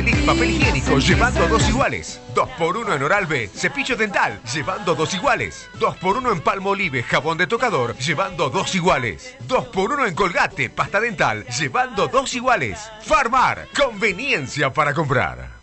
Select papel higiénico, llevando 2 iguales. 2x1 en Oral-B, cepillo dental, llevando 2 iguales. 2x1 en Palmolive, jabón de tocador, llevando 2 iguales. 2x1 en Colgate, pasta dental, llevando 2 iguales. Farmar, conveniencia para comprar.